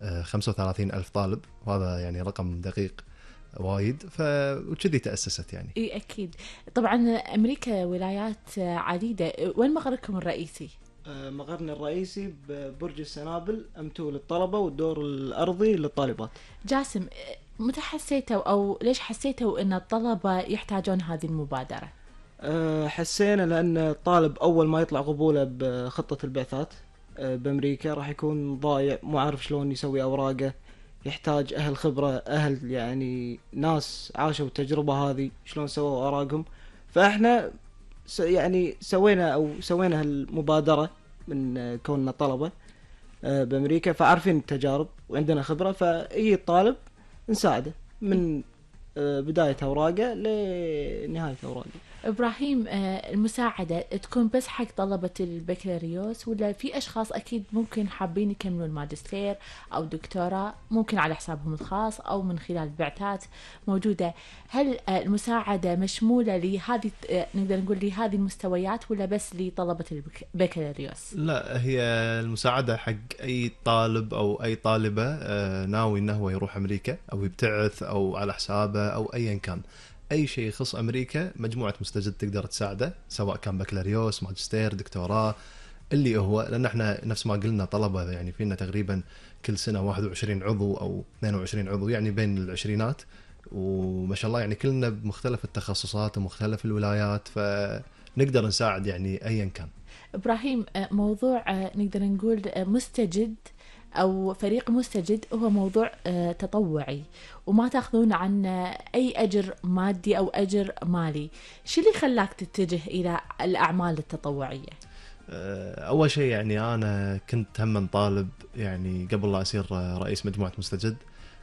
35 ألف طالب، وهذا يعني رقم دقيق وايد. وكذي تأسست يعني. اي اكيد. طبعا امريكا ولايات عديده، وين مقركم الرئيسي؟ مقرنا الرئيسي ببرج السنابل M2 للطلبة والدور الأرضي للطالبات. جاسم، متى حسيتوا او ليش حسيتوا ان الطلبه يحتاجون هذه المبادره؟ حسينا لأن الطالب أول ما يطلع قبوله بخطة البعثات بأمريكا راح يكون ضايع، مو عارف شلون يسوي أوراقه، يحتاج أهل خبرة، أهل يعني ناس عاشوا التجربة هذه شلون سووا أوراقهم. فإحنا يعني سوينا هالمبادرة من كوننا طلبة بأمريكا، فعارفين التجارب وعندنا خبرة، فأي الطالب نساعده من بداية أوراقه لنهاية أوراقه. إبراهيم، المساعدة تكون بس حق طلبة البكالوريوس، ولا في أشخاص أكيد ممكن حابين يكملون ماجستير أو دكتوراه، ممكن على حسابهم الخاص أو من خلال بعثات موجودة؟ هل المساعدة مشمولة لهذه نقدر نقول لهذه المستويات، ولا بس لطلبة البكالوريوس؟ لا، هي المساعدة حق أي طالب أو أي طالبة ناوي أنه هو يروح أمريكا أو يبتعث أو على حسابه أو أيا كان. أي شيء يخص أمريكا مجموعة مستجد تقدر تساعده، سواء كان بكالوريوس، ماجستير، دكتوراه، اللي هو. لأن احنا نفس ما قلنا طلبة، يعني فينا تقريبا كل سنة 21 عضو أو 22 عضو، يعني بين العشرينات، وما شاء الله يعني كلنا بمختلف التخصصات ومختلف الولايات، فنقدر نساعد يعني أيا كان. إبراهيم، موضوع نقدر نقول مستجد أو فريق مستجد هو موضوع تطوعي، وما تأخذون عنه أي أجر مادي أو أجر مالي. شو اللي خلاك تتجه إلى الأعمال التطوعية؟ أول شيء يعني أنا كنت هم طالب، يعني قبل لا أصير رئيس مجموعة مستجد.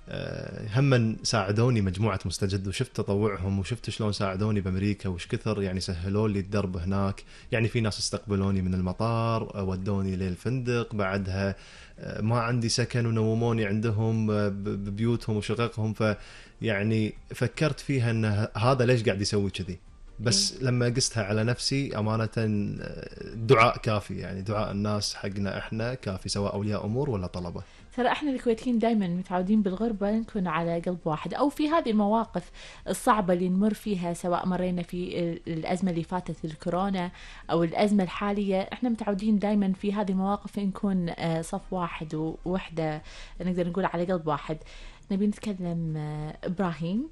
هم ساعدوني مجموعة مستجد، وشفت تطوعهم وشفت شلون ساعدوني بأمريكا، وش كثر يعني سهلوا لي الدرب هناك. يعني في ناس استقبلوني من المطار، ودوني للفندق، بعدها ما عندي سكن ونوموني عندهم ببيوتهم وشققهم. فيعني فكرت فيها أن هذا ليش قاعد يسوي كذي. بس لما قستها على نفسي أمانة، دعاء كافي، يعني دعاء الناس حقنا إحنا كافي، سواء أولياء أمور ولا طلبة. ترى احنا الكويتيين دائما متعودين بالغربة نكون على قلب واحد، او في هذه المواقف الصعبة اللي نمر فيها، سواء مرينا في الازمة اللي فاتت الكورونا او الازمة الحالية، احنا متعودين دائما في هذه المواقف نكون صف واحد ووحدة، نقدر نقول على قلب واحد. نبي نتكلم إبراهيم،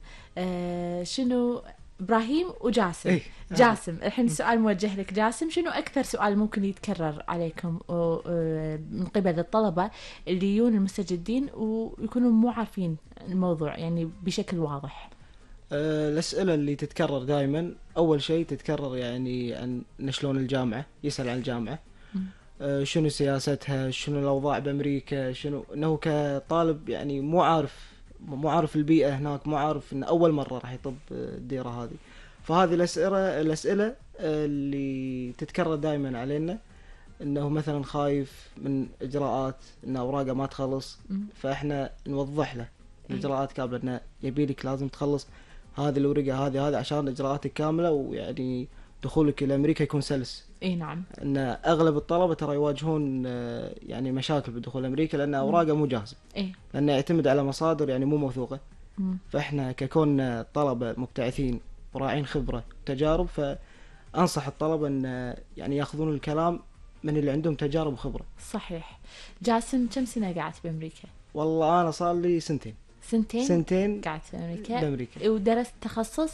شنو إبراهيم وجاسم؟ إيه؟ جاسم، الحين السؤال موجه لك جاسم. شنو أكثر سؤال ممكن يتكرر عليكم من قبل الطلبة اللي يجون المستجدين ويكونوا مو عارفين الموضوع يعني بشكل واضح؟ الأسئلة اللي تتكرر دائما، أول شيء تتكرر يعني عن شلون الجامعة، يسأل عن الجامعة، شنو سياستها، شنو الأوضاع بأمريكا، شنو إنه كطالب يعني مو عارف البيئة هناك، مو عارف إن أول مرة راح يطب الديرة هذه. فهذه الأسئلة اللي تتكرر دائما علينا، إنه مثلا خايف من إجراءات، إن أوراقه ما تخلص، فإحنا نوضح له الإجراءات كاملة، إنه يبيلك لازم تخلص هذه الورقة هذه عشان إجراءاتك كاملة، ويعني دخولك إلى أمريكا يكون سلس. اي نعم. ان اغلب الطلبه ترى يواجهون يعني مشاكل بدخول امريكا، لان اوراقه مو جاهزه، لانه يعتمد على مصادر يعني مو موثوقه. فاحنا ككون طلبه مبتعثين وراعين خبره وتجارب، فانصح الطلبه ان يعني ياخذون الكلام من اللي عندهم تجارب وخبره. صحيح. جاسم، كم سنه قعدت بامريكا؟ والله انا صار لي سنتين قعدت بامريكا. بامريكا. ودرست تخصص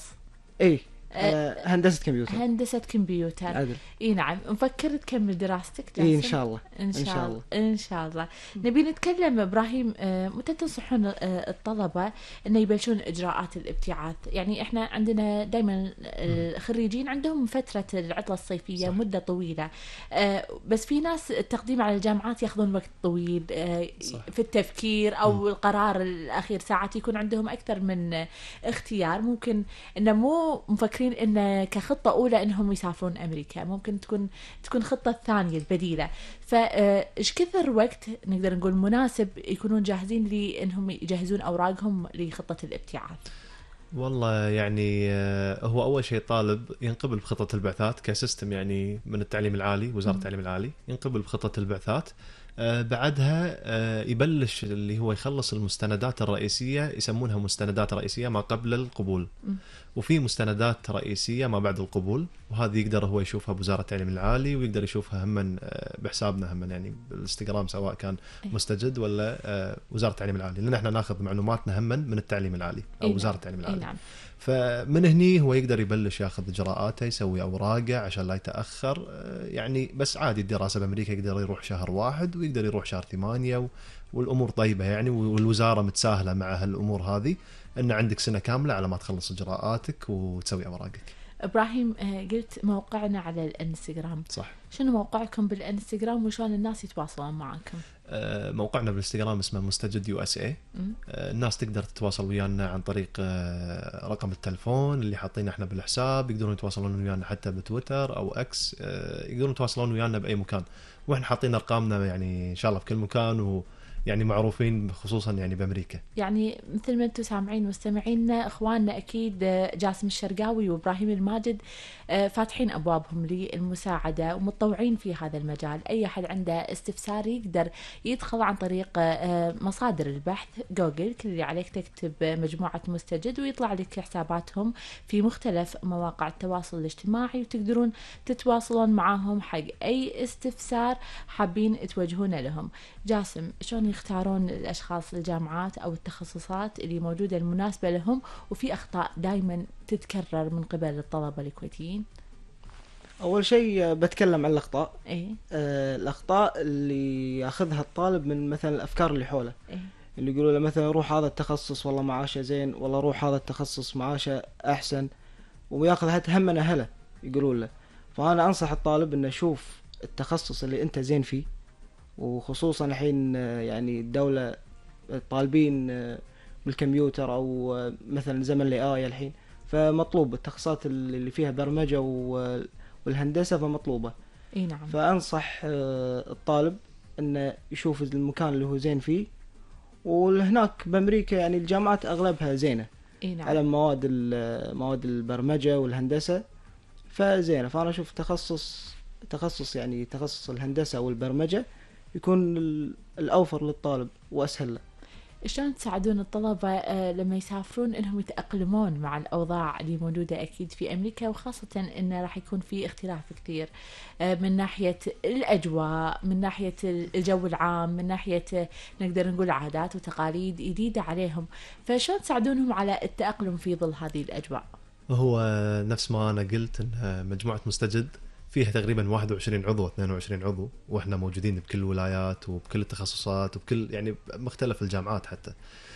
هندسة كمبيوتر. عدل. اي نعم. مفكر تكمل دراستك جاسم؟ إن شاء الله. إن شاء الله. نبي نتكلم إبراهيم، متى تنصحون الطلبة أن يبلشون إجراءات الابتعاث؟ يعني إحنا عندنا دائما الخريجين عندهم فترة العطلة الصيفية، صح، مدة طويلة، بس في ناس التقديم على الجامعات ياخذون وقت طويل في التفكير أو القرار الأخير، ساعات يكون عندهم أكثر من اختيار. ممكن إنه مو مفكرين إنه كخطة أولى إنهم يسافرون أمريكا، ممكن تكون خطة ثانية البديلة. فإيش كثر وقت نقدر نقول مناسب يكونون جاهزين لإنهم يجهزون أوراقهم لخطة الابتعاث؟ والله يعني هو أول شيء طالب ينقبل بخطة البعثات كسيستم، يعني من التعليم العالي، وزارة التعليم العالي ينقبل بخطة البعثات. بعدها يبلش اللي هو يخلص المستندات الرئيسية، يسمونها مستندات رئيسية ما قبل القبول، وفي مستندات رئيسية ما بعد القبول، وهذه يقدر هو يشوفها بوزارة التعليم العالي، ويقدر يشوفها هم بحسابنا هم يعني بالانستغرام، سواء كان مستجد ولا وزارة التعليم العالي، لأن احنا ناخذ معلوماتنا هم من التعليم العالي أو وزارة التعليم العالي. نعم. فمن هني هو يقدر يبلش ياخذ اجراءاته، يسوي اوراقه عشان لا يتاخر. يعني بس عادي الدراسه بامريكا يقدر يروح شهر 1 ويقدر يروح شهر 8 والامور طيبه يعني، والوزاره متساهله مع هالامور هذه، ان عندك سنه كامله على ما تخلص اجراءاتك وتسوي اوراقك. ابراهيم، قلت موقعنا على الانستغرام، صح. شنو موقعكم بالانستغرام وشلون الناس يتواصلون معكم؟ موقعنا بالانستغرام اسمه مستجد USA. الناس تقدر تتواصل ويانا عن طريق رقم التلفون اللي حاطينه احنا بالحساب، يقدرون يتواصلون ويانا حتى بتويتر او اكس، يقدرون يتواصلون ويانا باي مكان، واحنا حاطين ارقامنا يعني ان شاء الله في كل مكان، ويعني معروفين خصوصا يعني بامريكا. يعني مثل ما انتم سامعين مستمعينا، اخواننا اكيد جاسم الشرقاوي وابراهيم الماجد فاتحين ابوابهم للمساعده ومتطوعين في هذا المجال. اي احد عنده استفسار يقدر يدخل عن طريق مصادر البحث جوجل، كل اللي عليك تكتب مجموعه مستجد ويطلع لك حساباتهم في مختلف مواقع التواصل الاجتماعي، وتقدرون تتواصلون معاهم حق اي استفسار حابين توجهونه لهم. جاسم، شلون يختارون الاشخاص الجامعات او التخصصات اللي موجوده المناسبه لهم، وفي اخطاء دائما تتكرر من قبل الطلبه الكويتيين؟ اول شيء بتكلم عن الاخطاء. ايه. الاخطاء اللي ياخذها الطالب من مثلا الافكار اللي حوله. إيه؟ اللي يقولوا له مثلا روح هذا التخصص والله معاشه زين، والله روح هذا التخصص معاشه احسن، وياخذ حتى هم من اهله يقولوا له. فانا انصح الطالب انه يشوف التخصص اللي انت زين فيه، وخصوصا الحين يعني الدولة طالبين بالكمبيوتر او مثلا زمن الاي الحين، فمطلوب التخصصات اللي فيها برمجة والهندسة فمطلوبة. اي نعم. فانصح الطالب انه يشوف المكان اللي هو زين فيه، وهناك بامريكا يعني الجامعات اغلبها زينة. اي نعم. على مواد البرمجة والهندسة فزينة. فانا اشوف تخصص يعني تخصص الهندسة والبرمجة يكون الأوفر للطالب وأسهل له. شلون تساعدون الطلبة لما يسافرون انهم يتأقلمون مع الأوضاع اللي موجودة أكيد في أمريكا، وخاصة إنه راح يكون في اختلاف كثير من ناحية الأجواء، من ناحية الجو العام، من ناحية نقدر نقول عادات وتقاليد جديدة عليهم، فشلون تساعدونهم على التأقلم في ظل هذه الأجواء؟ هو نفس ما أنا قلت إن مجموعة مستجد فيها تقريبا 21 عضو 22 عضو، واحنا موجودين بكل الولايات وبكل التخصصات وبكل يعني مختلف الجامعات حتى.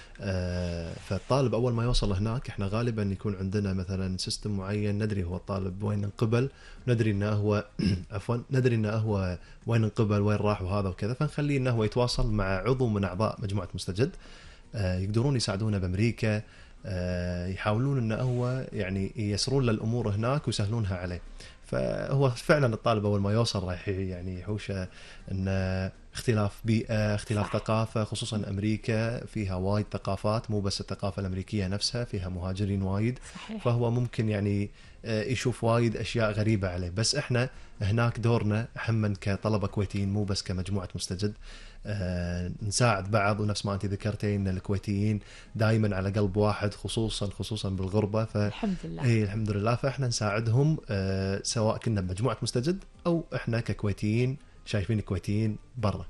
فالطالب اول ما يوصل هناك احنا غالبا يكون عندنا مثلا سيستم معين، ندري هو الطالب وين انقبل، ندري انه هو عفوا ندري انه هو وين انقبل وين راح وهذا وكذا، فنخليه انه هو يتواصل مع عضو من اعضاء مجموعة مستجد يقدرون يساعدونه بامريكا، يحاولون انه هو يعني ييسرون له الامور هناك ويسهلونها عليه. فهو فعلا الطالب اول ما يوصل راح يعني يحوش ان اختلاف بيئه، اختلاف صح. ثقافه، خصوصا امريكا فيها وايد ثقافات، مو بس الثقافه الامريكيه نفسها، فيها مهاجرين وايد. صحيح. فهو ممكن يعني يشوف وايد اشياء غريبه عليه. بس احنا هناك دورنا هم كطلبه كويتيين، مو بس كمجموعه مستجد، نساعد بعض. ونفس ما انت ذكرتي ان الكويتيين دائما على قلب واحد، خصوصا بالغربه. الحمد لله. اي الحمد لله. فاحنا نساعدهم سواء كنا بمجموعه مستجد او احنا ككويتيين شايفين الكويتيين برا.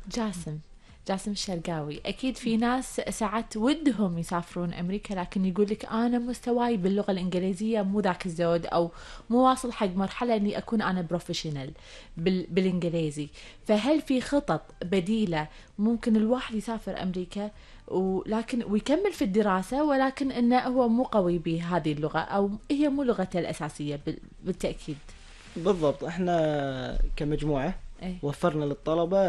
جاسم الشرقاوي، أكيد في ناس ساعات ودهم يسافرون أمريكا، لكن يقول لك أنا مستواي باللغة الإنجليزية مو ذاك الزود، أو مو واصل حق مرحلة إني أكون أنا بروفيشنال بالإنجليزي. فهل في خطط بديلة ممكن الواحد يسافر أمريكا ولكن ويكمل في الدراسة، ولكن إنه هو مو قوي بهذه اللغة أو هي مو لغته الأساسية؟ بالتأكيد. بالضبط. احنا كمجموعة أي. وفرنا للطلبة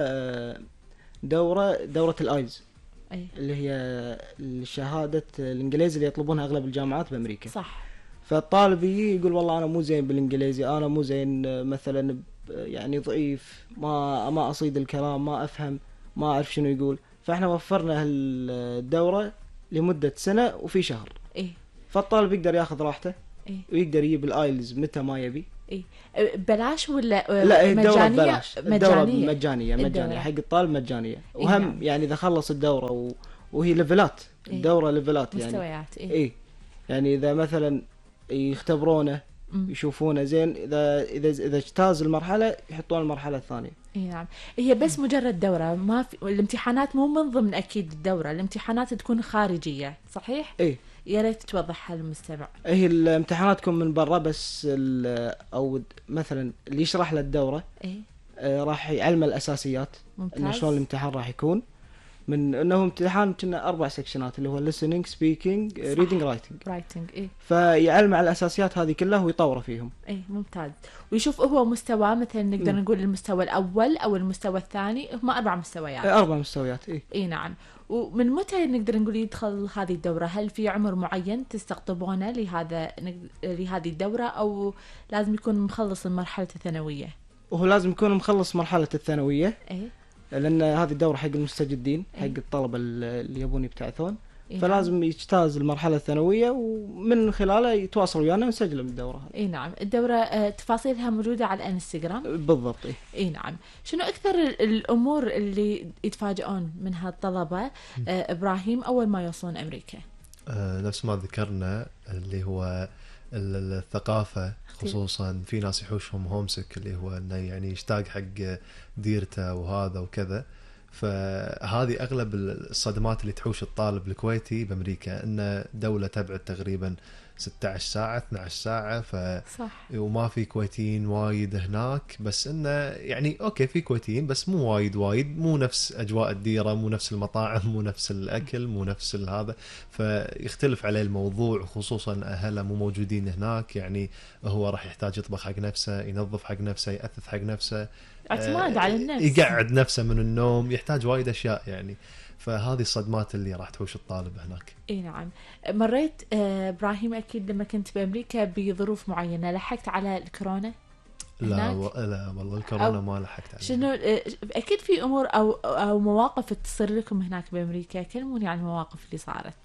دورة الآيلز، أي. اللي هي الشهادة الإنجليزي اللي يطلبونها أغلب الجامعات بأمريكا. صح. فالطالب يقول والله أنا مو زين بالإنجليزي، أنا مو زين مثلا يعني ضعيف، ما أصيد الكلام، ما أفهم، ما أعرف شنو يقول. فإحنا وفرنا الدورة لمدة سنة وفي شهر. إيه. فالطالب يقدر ياخذ راحته، إيه. ويقدر يجيب الآيلز متى ما يبي، إيه ببلاش ولا لا هي الدورة مجانية؟ ببلاش، الدورة مجانية. مجانية الدورة. حق الطالب مجانية. إيه وهم نعم. يعني إذا خلص الدورة وهي ليفلات، إيه. الدورة ليفلات يعني. مستويات. إيه. إيه يعني إذا مثلا يختبرونه مم. يشوفونه زين، إذا اجتاز المرحلة يحطون المرحلة الثانية. اي نعم. هي بس مجرد دورة، ما في الامتحانات مو من ضمن اكيد الدورة، الامتحانات تكون خارجية صحيح؟ إيه يا ريت توضحها للمستمع. هي الامتحانات تكون من برا بس، او مثلا اللي يشرح له الدورة ايه راح يعلم الاساسيات انه ممتاز. شلون الامتحان راح يكون. من انه امتحان كنا 4 سكشنات اللي هو listening speaking reading writing، رايتنج. ايه فيعلم على الاساسيات هذه كلها ويطوره فيهم. ايه ممتاز. ويشوف هو مستوى، مثلا نقدر نقول المستوى الاول او المستوى الثاني، هم 4 مستويات. 4 مستويات. ايه اي نعم. ومن متى نقدر نقول يدخل هذه الدورة؟ هل في عمر معين تستقطبونه لهذه الدورة، او لازم يكون مخلص المرحلة الثانوية؟ وهو لازم يكون مخلص مرحلة الثانوية، ايه لان هذه الدورة حق المستجدين، حق إيه. الطلبة اللي يبون يبتعثون. إيه فلازم يجتاز المرحلة الثانوية ومن خلاله يتواصل ويانا ونسجل الدورة هذه. اي نعم. الدورة تفاصيلها موجودة على الانستغرام. بالضبط. إيه. اي نعم. شنو اكثر الامور اللي يتفاجئون منها الطلبة ابراهيم اول ما يوصلون امريكا؟ نفس ما ذكرنا اللي هو الثقافة، خصوصا في ناس يحوشهم هومسك، اللي هو انه يعني يشتاق حق ديرته وهذا وكذا. فهذه اغلب الصدمات اللي تحوش الطالب الكويتي بامريكا، انه دولة تبعد تقريبا 16 ساعة 12 ساعة، صح. وما في كويتيين وايد هناك. بس انه يعني اوكي في كويتيين بس مو وايد، مو نفس اجواء الديرة، مو نفس المطاعم، مو نفس الاكل، مو نفس هذا. فيختلف عليه الموضوع، خصوصا اهله مو موجودين هناك. يعني هو راح يحتاج يطبخ حق نفسه، ينظف حق نفسه، يأثث حق نفسه، اعتماد على النفس، يقعد نفسه من النوم، يحتاج وايد اشياء يعني. فهذه الصدمات اللي راح تحوش الطالب هناك. اي نعم. مريت ابراهيم اكيد لما كنت بامريكا بظروف معينة، لحقت على الكورونا لا هناك؟ لا والله الكورونا ما لحقت عليها. شنو اكيد في امور او مواقف تصير لكم هناك بامريكا، كلموني عن المواقف اللي صارت.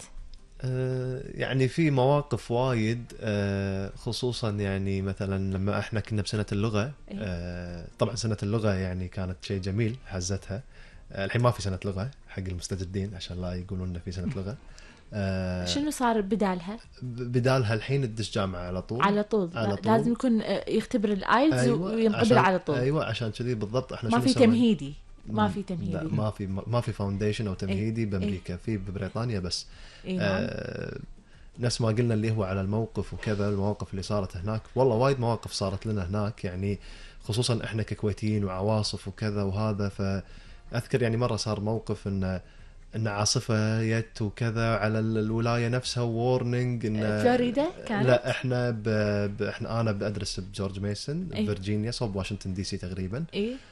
يعني في مواقف وايد، خصوصا يعني مثلا لما احنا كنا بسنة اللغة. طبعا سنة اللغة يعني كانت شيء جميل حزتها. الحين ما في سنة لغة حق المستجدين عشان لا يقولون إن في سنة لغة. شنو صار بدالها؟ بدالها الحين تدش جامعة على طول. على طول لازم يكون يختبر الايلتس. أيوة وينقبل على طول. ايوه عشان كذي بالضبط. احنا ما شو في نسوي؟ تمهيدي. ما في تمهيدي. لا ما في فاونديشن او تمهيدي بامريكا. في ببريطانيا بس. نعم. نفس ما قلنا اللي هو على الموقف وكذا، المواقف اللي صارت هناك والله وايد مواقف صارت لنا هناك، يعني خصوصا احنا ككويتيين وعواصف وكذا وهذا. فاذكر يعني مره صار موقف ان عاصفه يت وكذا على الولايه نفسها، وورنينج ان فلوريدا كانت. لا احنا احنا انا بدرس بجورج ميسون فيرجينيا، صوب واشنطن دي سي تقريبا.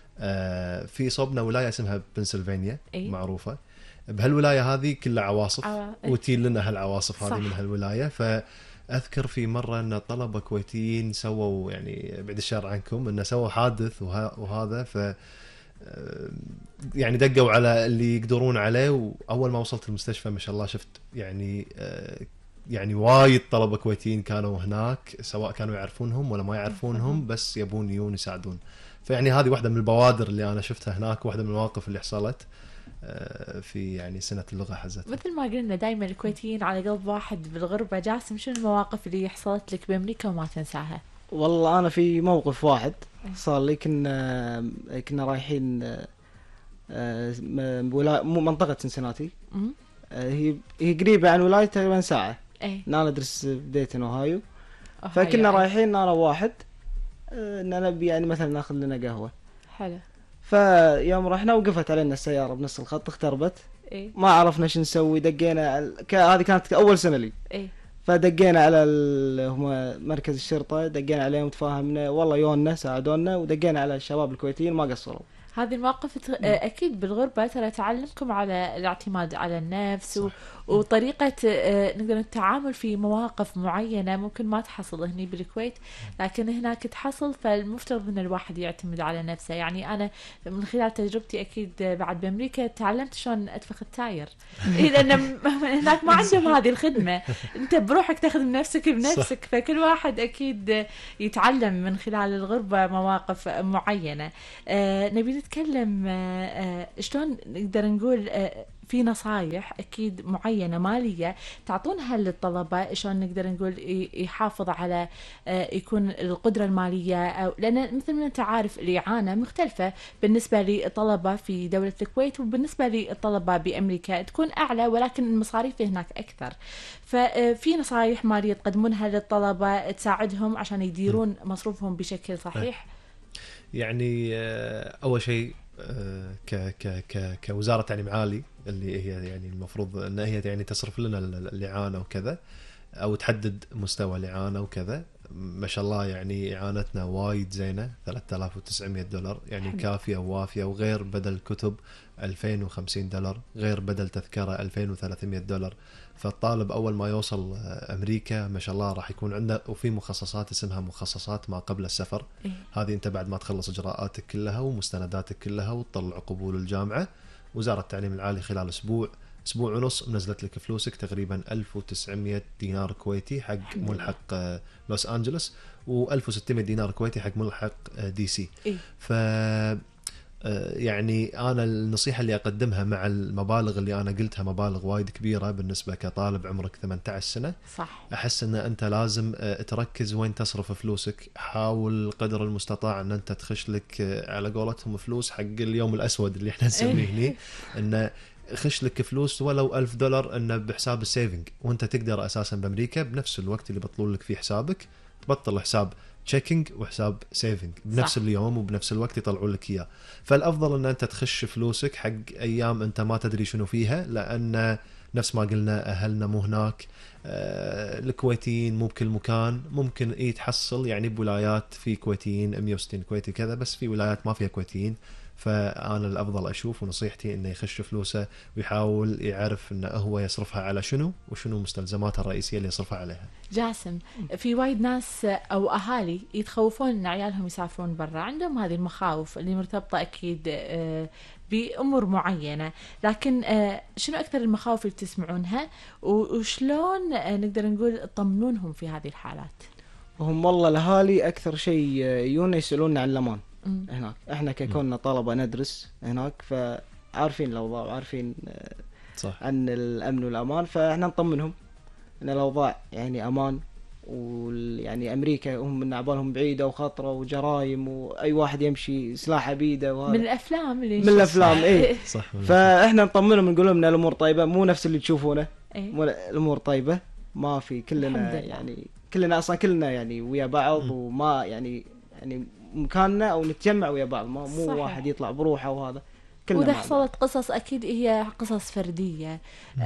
في صوبنا ولايه اسمها بنسلفانيا معروفه. بهالولايه هذه كلها عواصف وتيل لنا هالعواصف هذه من هالولايه. فاذكر في مره ان طلبه كويتيين سووا، يعني بعد الشر عنكم، انه سووا حادث وهذا. ف يعني دقوا على اللي يقدرون عليه. واول ما وصلت المستشفى ما شاء الله شفت يعني وايد طلبه كويتيين كانوا هناك، سواء كانوا يعرفونهم ولا ما يعرفونهم، بس يبون يجون يساعدون. فيعني هذه واحدة من البوادر اللي أنا شفتها هناك، واحدة من المواقف اللي حصلت في يعني سنة اللغة حزتها. مثل ما قلنا دائما الكويتيين على قلب واحد بالغربة. جاسم شنو المواقف اللي حصلت لك بأمريكا وما تنساها؟ والله أنا في موقف واحد صار لي. كنا رايحين منطقة سنسناتي. هي قريبة عن ولاية تقريبا ساعة. أنا أدرس بديتن أوهايو. فكنا رايحين أنا واحد إن أنا يعني مثلا ناخذ لنا قهوة. حلو. فيوم رحنا وقفت علينا السيارة بنص الخط، اختربت. ما عرفنا شو نسوي. دقينا هذه كانت أول سنة لي. فدقينا على هم مركز الشرطة، دقينا عليهم، تفاهمنا والله يوننا ساعدونا، ودقينا على الشباب الكويتيين ما قصروا. هذه المواقف اكيد بالغربه ترى تعلمكم على الاعتماد على النفس وطريقه نقدر التعامل في مواقف معينه ممكن ما تحصل هني بالكويت لكن هناك تحصل، فالمفترض ان الواحد يعتمد على نفسه. يعني انا من خلال تجربتي اكيد بعد بامريكا تعلمت شلون اتفخ التاير لان هناك ما عندهم هذه الخدمه، انت بروحك تخدم نفسك بنفسك. فكل واحد اكيد يتعلم من خلال الغربه مواقف معينه. نبي نتكلم شلون نقدر نقول في نصايح أكيد معينة مالية تعطونها للطلبة شلون نقدر نقول يحافظ على يكون القدرة المالية، أو لأن مثل ما أنت عارف الإعانة مختلفة بالنسبة للطلبة في دولة الكويت وبالنسبة للطلبة بأمريكا تكون أعلى ولكن المصاريف هناك أكثر. ففي نصايح مالية تقدمونها للطلبة تساعدهم عشان يديرون مصروفهم بشكل صحيح؟ يعني أول شيء كوزارة تعليم عالي اللي هي يعني المفروض أن هي يعني تصرف لنا الإعانة وكذا أو تحدد مستوى الإعانة وكذا. ما شاء الله يعني إعانتنا وايد زينة، $3,900 يعني كافية ووافية، وغير بدل كتب $2,050، غير بدل تذكرة $2,300. فالطالب أول ما يوصل أمريكا ما شاء الله راح يكون عنده، وفي مخصصات اسمها مخصصات ما قبل السفر. هذه أنت بعد ما تخلص إجراءاتك كلها ومستنداتك كلها وتطلع قبول الجامعة، وزارة التعليم العالي خلال أسبوع ونص منزلت لك فلوسك تقريبا $1,900 كويتي حق ملحق لوس أنجلوس، و$1,600 كويتي حق ملحق دي سي. ف يعني أنا النصيحة اللي أقدمها مع المبالغ اللي أنا قلتها مبالغ وايد كبيرة بالنسبة كطالب عمرك 18 سنة، صح. أحس أن أنت لازم تركز وين تصرف فلوسك. حاول قدر المستطاع أن أنت تخش لك على قولتهم فلوس حق اليوم الأسود اللي احنا نسميه هني، أن خش لك فلوس ولو $1,000 أنه بحساب السيفنج، وأنت تقدر أساسا بأمريكا بنفس الوقت اللي بطلوا لك فيه حسابك تبطل حساب تشيكينج وحساب سيفنج بنفس اليوم وبنفس الوقت يطلعوا لك إياه. فالأفضل أن أنت تخش فلوسك حق أيام أنت ما تدري شنو فيها، لأن نفس ما قلنا أهلنا مو هناك، الكويتيين مو بكل مكان. ممكن يتحصل يعني بولايات في كويتيين 160 كويتي كذا، بس في ولايات ما فيها كويتيين. فأنا الأفضل أشوف ونصيحتي إنه يخش فلوسه ويحاول يعرف إنه هو يصرفها على شنو وشنو مستلزماتها الرئيسية اللي يصرفها عليها. جاسم، في وايد ناس أو أهالي يتخوفون إن عيالهم يسافرون برا، عندهم هذه المخاوف اللي مرتبطة أكيد بأمور معينة، لكن شنو أكثر المخاوف اللي تسمعونها وشلون نقدر نقول تطمنونهم في هذه الحالات؟ هم والله الأهالي أكثر شيء يجونا يسألون عن الأمان هناك. احنا ككوننا طلبة ندرس هناك فعارفين الأوضاع وعارفين صح. عن الأمن والأمان، فاحنا نطمنهم ان الأوضاع يعني أمان. ويعني أمريكا هم من عبالهم بعيدة وخطرة وجرايم وأي واحد يمشي سلاحه بيده من الأفلام اللي من الأفلام إيه صح. فاحنا نطمنهم نقول لهم ان الأمور طيبة، مو نفس اللي تشوفونه. إيه؟ الأمور طيبة، ما في كلنا يعني كلنا أصلا كلنا يعني ويا بعض، وما يعني مكاننا او نتجمع ويا بعض، مو صحيح. واحد يطلع بروحه وهذا. وإذا حصلت قصص أكيد هي قصص فردية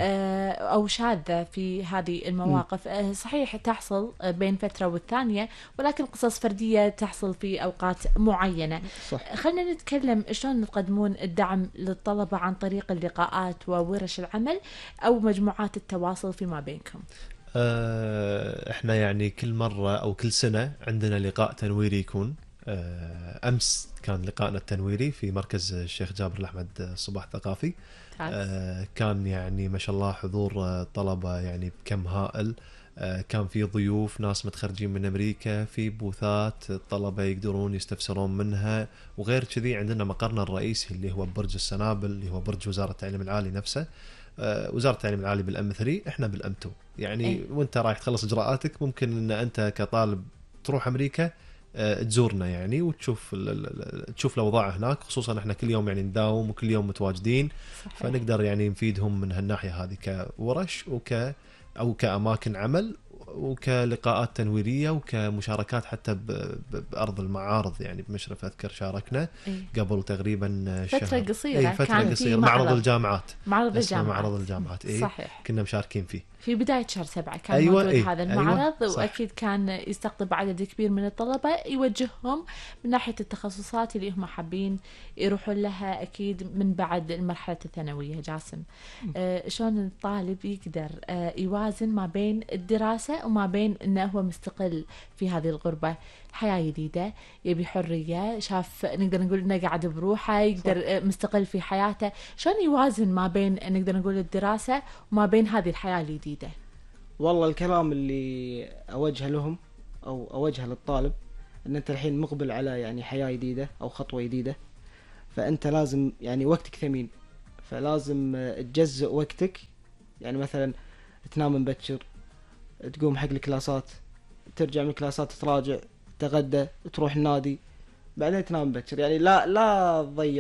أو شاذة في هذه المواقف. صحيح تحصل بين فترة والثانية، ولكن قصص فردية تحصل في أوقات معينة. صح. خلنا نتكلم شلون تقدمون الدعم للطلبة عن طريق اللقاءات وورش العمل أو مجموعات التواصل فيما بينكم. احنا يعني كل مرة أو كل سنة عندنا لقاء تنويري يكون. أمس كان لقاءنا التنويري في مركز الشيخ جابر الأحمد الصباح الثقافي. كان يعني ما شاء الله حضور طلبة يعني بكم هائل. كان في ضيوف ناس متخرجين من أمريكا، في بوثات الطلبة يقدرون يستفسرون منها. وغير كذي عندنا مقرنا الرئيسي اللي هو برج السنابل، اللي هو برج وزارة التعليم العالي نفسه. وزارة التعليم العالي بالأم 3، إحنا بالأم 2 يعني. وانت رايح تخلص إجراءاتك ممكن أن أنت كطالب تروح أمريكا تزورنا يعني وتشوف تشوف الأوضاع هناك، خصوصا احنا كل يوم يعني نداوم وكل يوم متواجدين. صحيح. فنقدر يعني نفيدهم من هالناحية هذه كورش أو كأماكن عمل، وكلقاءات تنويريه وكمشاركات حتى بارض المعارض، يعني بمشرف اذكر شاركنا قبل تقريبا فتره قصيره، فتره كان قصيره في معرض الجامعات، معرض الجامعات. معرض الجامعات صحيح، كنا مشاركين فيه في بداية شهر 7 كان أيوة موجود هذا المعرض. أيوة وأكيد كان يستقطب عدد كبير من الطلبة، يوجههم من ناحية التخصصات اللي هم حابين يروحون لها أكيد من بعد المرحلة الثانوية. جاسم، شلون الطالب يقدر يوازن ما بين الدراسة وما بين أنه هو مستقل في هذه الغربة؟ حياة جديدة، يبي حرية، شاف نقدر نقول انه قاعد بروحه، يقدر مستقل في حياته. شلون يوازن ما بين نقدر نقول الدراسة وما بين هذه الحياة الجديدة؟ والله الكلام اللي اوجهه لهم او اوجهه للطالب ان انت الحين مقبل على يعني حياة جديدة او خطوة جديدة، فانت لازم يعني وقتك ثمين، فلازم تجزء وقتك. يعني مثلا تنام مبكر، تقوم حق الكلاسات، ترجع من الكلاسات تراجع، تغدى، تروح النادي، بعدين تنام بكر. يعني لا تضيع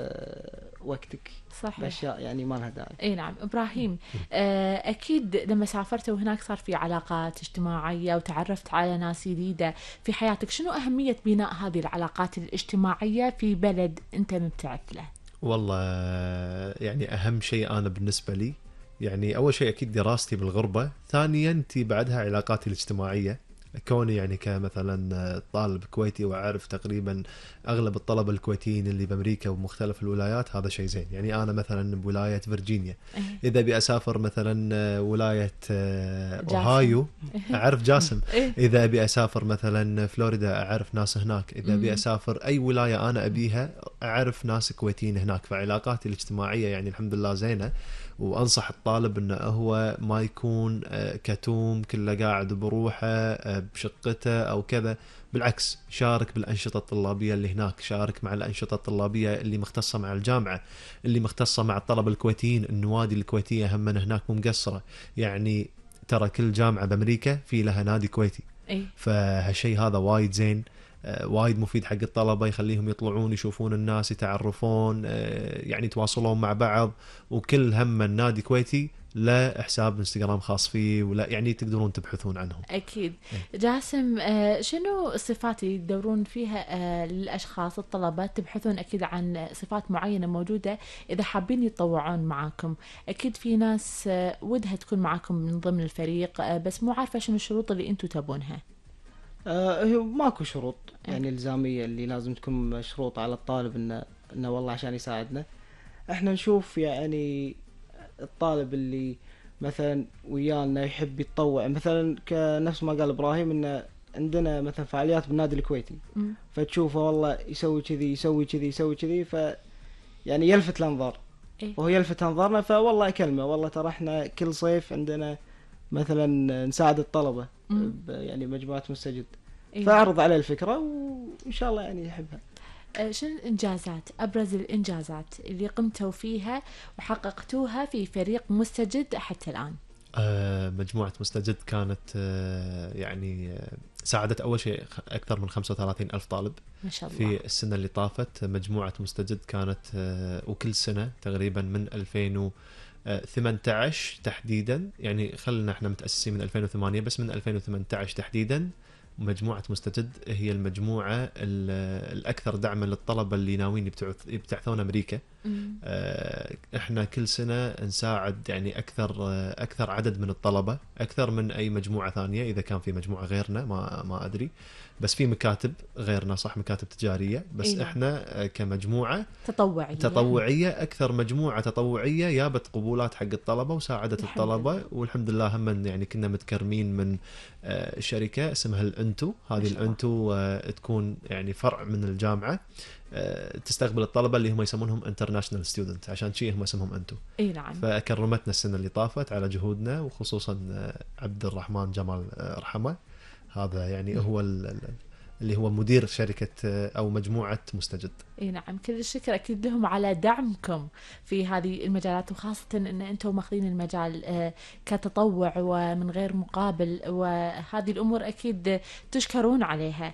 وقتك صحيح باشياء يعني ما لها داعي. اي نعم. ابراهيم، اكيد لما سافرت وهناك صار في علاقات اجتماعيه وتعرفت على ناس جديده في حياتك، شنو اهميه بناء هذه العلاقات الاجتماعيه في بلد انت مبتعث له؟ والله يعني اهم شيء انا بالنسبه لي، يعني اول شيء اكيد دراستي بالغربه، ثانيا تي بعدها علاقاتي الاجتماعيه. كوني يعني كمثلا طالب كويتي واعرف تقريبا اغلب الطلبه الكويتيين اللي بامريكا ومختلف الولايات، هذا شيء زين. يعني انا مثلا بولايه فيرجينيا، اذا ابي اسافر مثلا ولايه اوهايو اعرف جاسم، اذا ابي اسافر مثلا فلوريدا اعرف ناس هناك، اذا ابي اسافر اي ولايه انا ابيها اعرف ناس كويتيين هناك. فعلاقاتي الاجتماعيه يعني الحمد لله زينه. وأنصح الطالب أنه هو ما يكون كتوم كله قاعد بروحه بشقته أو كذا، بالعكس شارك بالأنشطة الطلابية اللي هناك، شارك مع الأنشطة الطلابية اللي مختصة مع الجامعة، اللي مختصة مع الطلبة الكويتيين. النوادي الكويتية هم من هناك مو مقصرة، يعني ترى كل جامعة بأمريكا في لها نادي كويتي، فهالشيء هذا وايد زين، وايد مفيد حق الطلبة، يخليهم يطلعون يشوفون الناس، يتعرفون، يعني يتواصلون مع بعض. وكل هم النادي كويتي له حساب انستغرام خاص فيه، ولا يعني تقدرون تبحثون عنهم. أكيد. جاسم، شنو الصفات اللي تدورون فيها للأشخاص الطلبة؟ تبحثون أكيد عن صفات معينة موجودة إذا حابين يتطوعون معاكم. أكيد في ناس ودها تكون معاكم من ضمن الفريق، بس مو عارفة شنو الشروط اللي أنتوا تبونها. ماكو شروط يعني الزامية اللي لازم تكون مشروط على الطالب انه والله عشان يساعدنا. احنا نشوف يعني الطالب اللي مثلا ويانا يحب يتطوع، مثلا كنفس ما قال ابراهيم انه عندنا مثلا فعاليات بالنادي الكويتي، فتشوفه والله يسوي كذي يسوي كذي يسوي كذي، ف يعني يلفت الانظار، وهو يلفت انظارنا، فوالله اكلمه والله ترى احنا كل صيف عندنا مثلا نساعد الطلبة يعني مجموعة مستجد، فأعرض عليه الفكرة وإن شاء الله يعني يحبها. شنو الإنجازات، أبرز الإنجازات اللي قمتوا فيها وحققتوها في فريق مستجد حتى الآن؟ مجموعة مستجد كانت يعني ساعدت أول شيء أكثر من 35,000 طالب ما شاء الله. في السنة اللي طافت مجموعة مستجد كانت وكل سنة تقريبا من 2018 تحديدا، يعني خلنا احنا متأسسين من 2008 بس من 2018 تحديدا مجموعة مستجد هي المجموعة الأكثر دعما للطلبة اللي ناويين يبتعثون أمريكا. احنا كل سنة نساعد يعني أكثر عدد من الطلبة، أكثر من أي مجموعة ثانية. إذا كان في مجموعة غيرنا ما أدري، بس في مكاتب غيرنا صح، مكاتب تجارية، بس إيه. احنا كمجموعة تطوعية أكثر مجموعة تطوعية جابت قبولات حق الطلبة وساعدت الطلبة، والحمد لله هم يعني كنا متكرمين من شركة اسمها الأنتو. هذه الأنتو تكون يعني فرع من الجامعة، تستقبل الطلبة اللي هم يسمونهم international student، عشان شيء هم اسمهم أنتو. اي نعم. فأكرمتنا السنة اللي طافت على جهودنا، وخصوصا عبد الرحمن جمال رحمه، هذا يعني هو اللي هو مدير شركة أو مجموعة مستجد. اي نعم، كل الشكر أكيد لهم على دعمكم في هذه المجالات، وخاصة أن أنتم ماخذين المجال كتطوع ومن غير مقابل، وهذه الأمور أكيد تشكرون عليها.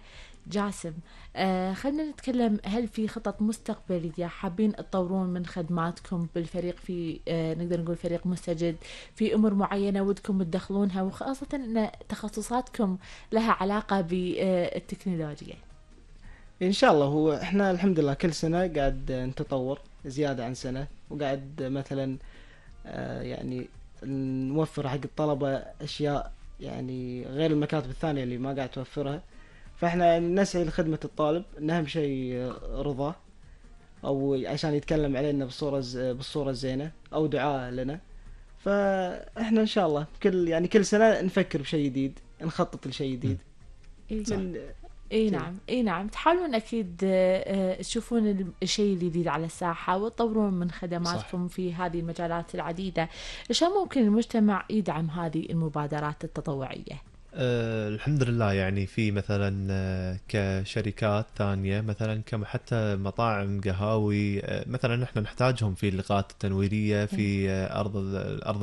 جاسم، خلينا نتكلم، هل في خطط مستقبلية حابين تطورون من خدماتكم بالفريق في نقدر نقول فريق مستجد، في أمور معينة ودكم تدخلونها، وخاصة أن تخصصاتكم لها علاقة بالتكنولوجيا؟ ان شاء الله. هو احنا الحمد لله كل سنة قاعد نتطور زيادة عن سنة، وقاعد مثلا يعني نوفر حق الطلبة اشياء يعني غير المكاتب الثانية اللي ما قاعد توفرها. فاحنا يعني نسعي لخدمة الطالب، ان اهم شيء رضاه، او عشان يتكلم علينا بالصورة الزينة، او دعاء لنا. فاحنا ان شاء الله كل سنة نفكر بشيء جديد، نخطط لشيء جديد. من اي نعم تحاولون اكيد تشوفون الشيء الجديد على الساحه وتطورون من خدماتكم. صح. في هذه المجالات العديده، شلون ممكن المجتمع يدعم هذه المبادرات التطوعيه؟ الحمد لله، يعني في مثلا كشركات ثانية، مثلا حتى مطاعم، قهاوي، مثلا احنا نحتاجهم في اللقاءات التنويرية في أرض